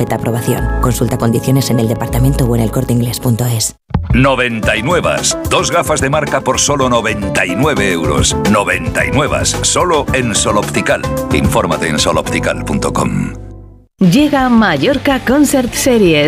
sujeta a aprobación. Consulta condiciones en el departamento o en elcorteinglés.es. 99. Dos gafas de marca por solo 99 euros. 99. Solo en Sol Optical. Infórmate en soloptical.com. Llega Mallorca Concert Series.